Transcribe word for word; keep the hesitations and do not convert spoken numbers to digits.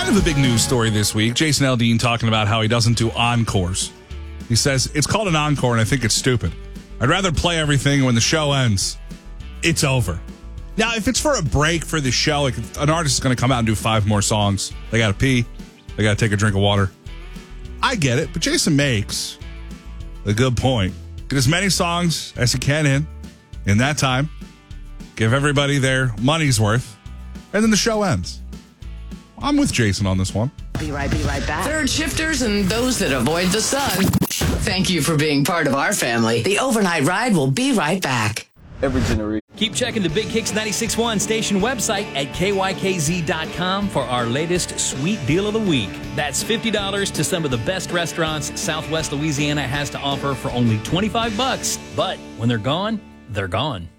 Kind of a big news story this week. Jason Aldean talking about how he doesn't do encores. He says, it's called an encore and I think it's stupid. I'd rather play everything when the show ends. It's over. Now, if it's for a break for the show, like an artist is going to come out and do five more songs. They got to pee. They got to take a drink of water. I get it, but Jason makes a good point. Get as many songs as you can in, in that time. Give everybody their money's worth. And then the show ends. I'm with Jason on this one. Be right, be right back. Third shifters and those that avoid the sun. Thank you for being part of our family. The overnight ride will be right back. Every generation. Keep checking the Big Kicks ninety-six point one station website at K Y K Z dot com for our latest sweet deal of the week. That's fifty dollars to some of the best restaurants Southwest Louisiana has to offer for only twenty-five bucks. But when they're gone, they're gone.